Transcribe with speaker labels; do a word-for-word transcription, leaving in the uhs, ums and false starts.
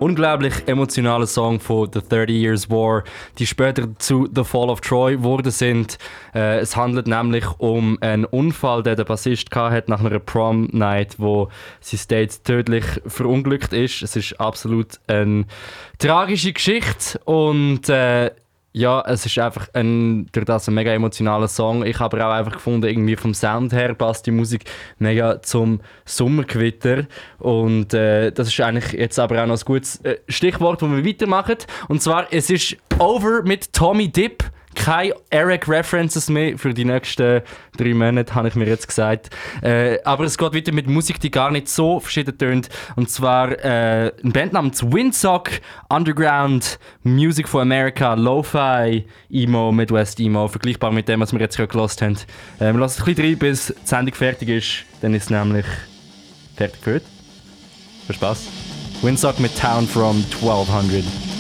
Speaker 1: unglaublich emotionaler Song von The thirty Years War, die später zu The Fall of Troy geworden sind. Äh, es handelt nämlich um einen Unfall, den der Bassist hatte nach einer Prom-Night, wo sein Date tödlich verunglückt ist. Es ist absolut eine tragische Geschichte und äh, ja, es ist einfach ein, durch das ein mega emotionaler Song. Ich habe auch einfach gefunden, irgendwie vom Sound her passt die Musik mega zum Sommergewitter. Und äh, das ist eigentlich jetzt aber auch noch ein gutes äh, Stichwort, wo wir weitermachen. Und zwar, es ist over mit Tommy Dip. Keine Eric-References mehr für die nächsten drei Monate, habe ich mir jetzt gesagt. Äh, aber es geht weiter mit Musik, die gar nicht so verschieden tönt. Und zwar äh, eine Band namens Windsock, Underground, Music for America, Lo-Fi, Emo, Midwest Emo, vergleichbar mit dem, was wir jetzt gerade gehört haben. Äh, wir lassen ein bisschen rein, bis die Sendung fertig ist. Dann ist es nämlich fertig für heute. Viel Spaß. Windsock mit Town from twelve hundred.